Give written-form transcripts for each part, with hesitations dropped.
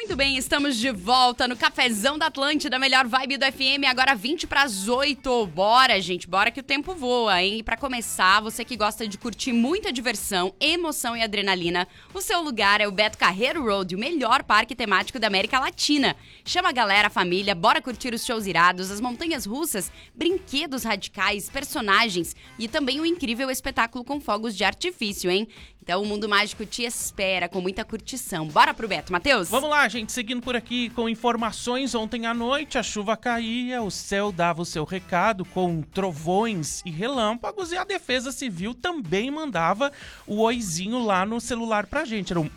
Muito bem, estamos de volta no Cafezão da Atlântida, melhor vibe do FM, agora 7:20. Bora, gente, bora que o tempo voa, hein? E pra começar, você que gosta de curtir muita diversão, emoção e adrenalina, o seu lugar é o Beto Carreiro Road, o melhor parque temático da América Latina. Chama a galera, a família, bora curtir os shows irados, as montanhas russas, brinquedos radicais, personagens e também um incrível espetáculo com fogos de artifício, hein? Então o Mundo Mágico te espera com muita curtição. Bora pro Beto, Matheus? Vamos lá, gente, seguindo por aqui com informações. Ontem à noite a chuva caía, o céu dava o seu recado com trovões e relâmpagos e a Defesa Civil também mandava o oizinho lá no celular pra gente. Era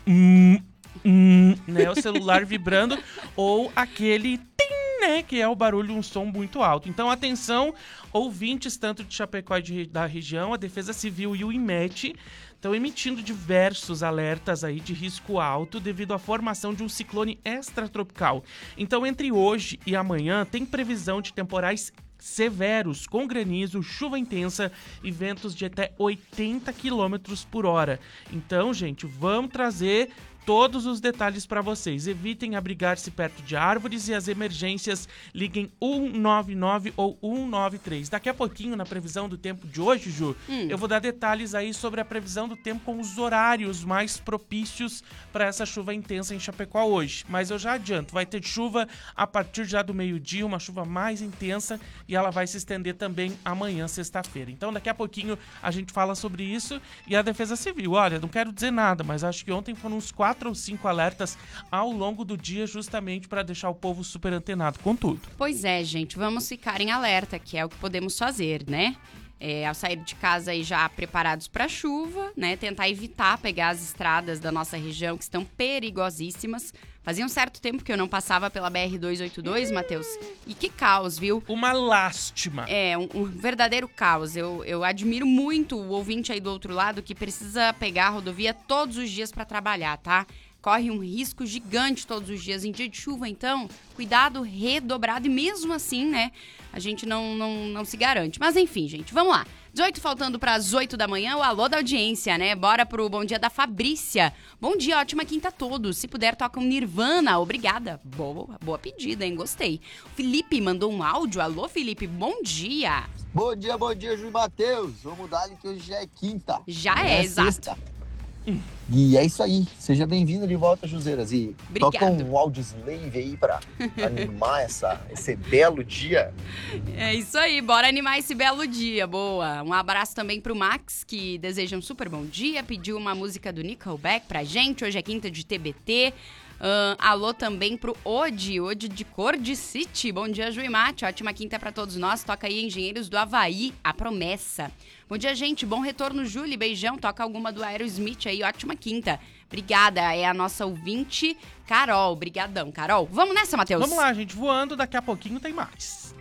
né, o celular vibrando ou aquele tim, né, que é o barulho, um som muito alto. Então atenção, ouvintes tanto de Chapecó e da região, a Defesa Civil e o IMET estão emitindo diversos alertas aí de risco alto devido à formação de um ciclone extratropical. Então, entre hoje e amanhã, tem previsão de temporais severos, com granizo, chuva intensa e ventos de até 80 km por hora. Então, gente, vamos trazer todos os detalhes para vocês. Evitem abrigar-se perto de árvores e as emergências liguem 199 ou 193. Daqui a pouquinho, na previsão do tempo de hoje, Ju, eu vou dar detalhes aí sobre a previsão do tempo com os horários mais propícios para essa chuva intensa em Chapecó hoje. Mas eu já adianto, vai ter chuva a partir já do meio-dia, uma chuva mais intensa e ela vai se estender também amanhã, sexta-feira. Então, daqui a pouquinho a gente fala sobre isso e a Defesa Civil. Olha, não quero dizer nada, mas acho que ontem foram uns 4 ou 5 alertas ao longo do dia, justamente para deixar o povo super antenado com tudo. Pois é, gente, vamos ficar em alerta, que é o que podemos fazer, né? Ao sair de casa aí já preparados para chuva, né? Tentar evitar pegar as estradas da nossa região, que estão perigosíssimas. Fazia um certo tempo que eu não passava pela BR-282, Matheus. E que caos, viu? Uma lástima. Um verdadeiro caos. Eu admiro muito o ouvinte aí do outro lado que precisa pegar a rodovia todos os dias para trabalhar, tá? Corre um risco gigante todos os dias. Em dia de chuva, então, cuidado redobrado. E mesmo assim, né, a gente não se garante. Mas enfim, gente, vamos lá. 18 faltando para as 8 da manhã, o alô da audiência, né? Bora pro bom dia da Fabrícia. Bom dia, ótima quinta a todos. Se puder, toca um Nirvana. Obrigada. Boa pedida, hein? Gostei. O Felipe mandou um áudio. Alô, Felipe, bom dia. Bom dia, Ju e Matheus. Vamos dar que hoje já é quinta. Já é, exato. Sexta. E é isso aí. Seja bem-vindo de volta, Juzeiras. E toca um áudio slave aí pra animar esse belo dia. É isso aí, bora animar esse belo dia, boa. Um abraço também pro Max, que deseja um super bom dia, pediu uma música do Nickelback pra gente, hoje é quinta de TBT. Alô também pro Odi de Cordi City. Bom dia, Ju e Mate. Ótima quinta pra todos nós. Toca aí Engenheiros do Havaí, A Promessa. Bom dia, gente. Bom retorno, Júlia. Beijão. Toca alguma do Aerosmith aí. Ótima quinta. Obrigada. É a nossa ouvinte, Carol. Brigadão, Carol. Vamos nessa, Matheus? Vamos lá, gente. Voando. Daqui a pouquinho tem mais.